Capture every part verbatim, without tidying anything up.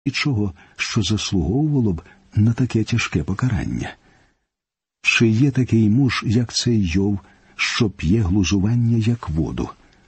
нічого, що заслуговувало б на таке тяжке покарання. Чи є такий муж, як цей Йов, що п'є глузування, як воду?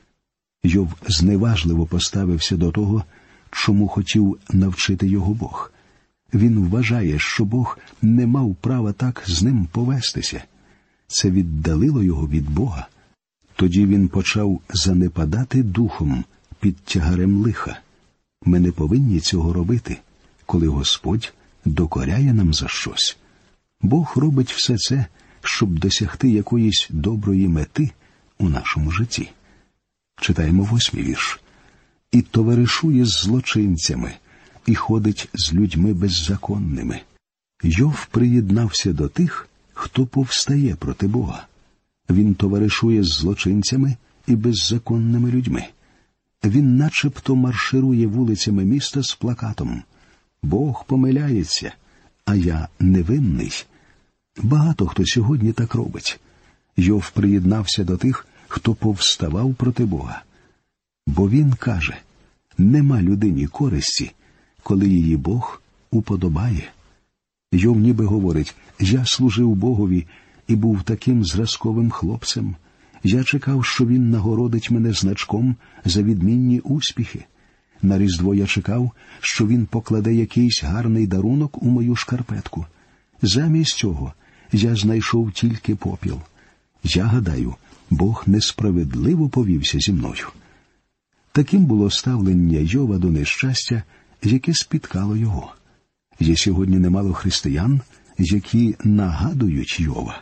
Йов зневажливо поставився до того, чому хотів навчити його Бог. Він вважає, що Бог не мав права так з ним повестися. Це віддалило його від Бога. Тоді він почав занепадати духом під тягарем лиха. Ми не повинні цього робити, коли Господь докоряє нам за щось. Бог робить все це, щоб досягти якоїсь доброї мети у нашому житті. Читаємо восьмий вірш. «І товаришує з злочинцями, і ходить з людьми беззаконними». Йов приєднався до тих, хто повстає проти Бога. Він товаришує з злочинцями і беззаконними людьми. Він начебто марширує вулицями міста з плакатом «Бог помиляється, а я невинний». Багато хто сьогодні так робить. Йов приєднався до тих, хто повставав проти Бога. Бо він каже, нема людині користі, коли її Бог уподобає. Йов ніби говорить, я служив Богові і був таким зразковим хлопцем. Я чекав, що він нагородить мене значком за відмінні успіхи. На Різдво я чекав, що він покладе якийсь гарний дарунок у мою шкарпетку. Замість цього я знайшов тільки попіл. Я гадаю, Бог несправедливо повівся зі мною. Таким було ставлення Йова до нещастя, яке спіткало його. Є сьогодні немало християн, які нагадують Йова.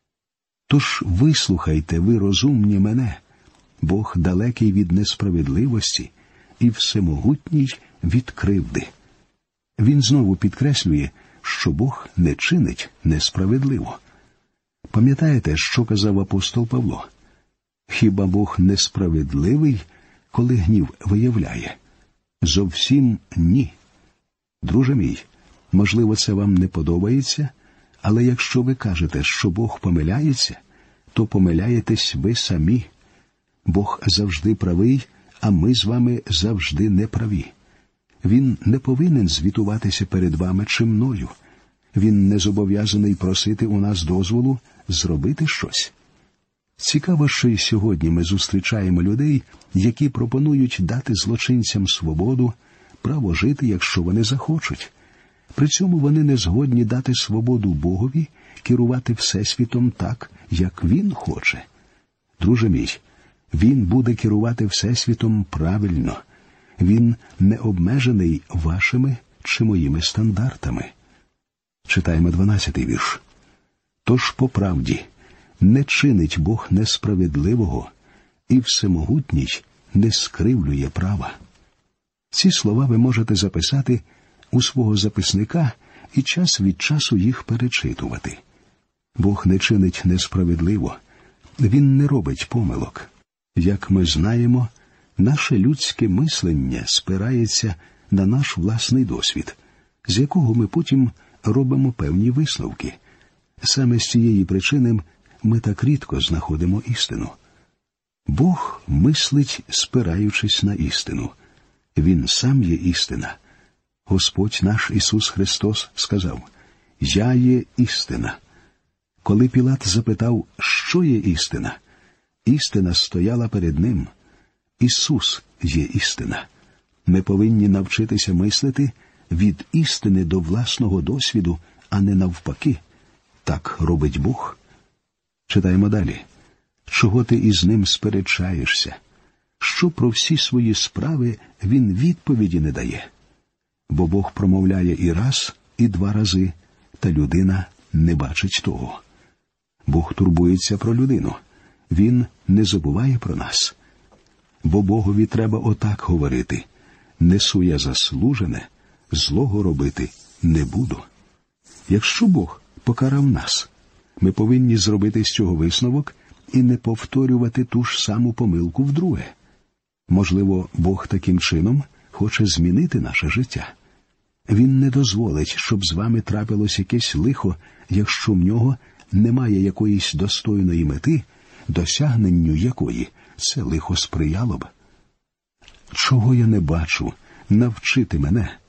Тож вислухайте, ви розумні мене, Бог далекий від несправедливості і всемогутній від кривди. Він знову підкреслює, що Бог не чинить несправедливо. Пам'ятаєте, що казав апостол Павло? Хіба Бог несправедливий, коли гнів виявляє? Зовсім ні. Друже мій, можливо, це вам не подобається, але якщо ви кажете, що Бог помиляється, то помиляєтесь ви самі. Бог завжди правий, а ми з вами завжди неправі. Він не повинен звітуватися перед вами чи мною. Він не зобов'язаний просити у нас дозволу зробити щось. Цікаво, що й сьогодні ми зустрічаємо людей, які пропонують дати злочинцям свободу, право жити, якщо вони захочуть. При цьому вони не згодні дати свободу Богові керувати Всесвітом так, як Він хоче. Друже мій, Він буде керувати Всесвітом правильно. Він не обмежений вашими чи моїми стандартами. Читаємо дванадцятий вірш. «Тож по правді не чинить Бог несправедливого, і всемогутній не скривлює права». Ці слова ви можете записати у свого записника і час від часу їх перечитувати. Бог не чинить несправедливо, Він не робить помилок. Як ми знаємо, наше людське мислення спирається на наш власний досвід, з якого ми потім робимо певні висновки. Саме з цієї причини ми так рідко знаходимо істину. Бог мислить, спираючись на істину. Він сам є істина. Господь наш Ісус Христос сказав, «Я є істина». Коли Пілат запитав, що є істина, істина стояла перед ним. Ісус є істина. Ми повинні навчитися мислити від істини до власного досвіду, а не навпаки. Так робить Бог. Читаємо далі. «Чого ти із ним сперечаєшся? Що про всі свої справи він відповіді не дає? Бо Бог промовляє і раз, і два рази, та людина не бачить того». Бог турбується про людину. Він не забуває про нас. Бо Богові треба отак говорити. «Несу я заслужене, злого робити не буду». Якщо Бог покарав нас, ми повинні зробити з цього висновок і не повторювати ту ж саму помилку вдруге. Можливо, Бог таким чином хоче змінити наше життя. Він не дозволить, щоб з вами трапилось якесь лихо, якщо в нього немає якоїсь достойної мети, досягненню якої це лихо сприяло б. «Чого я не бачу, навчити мене,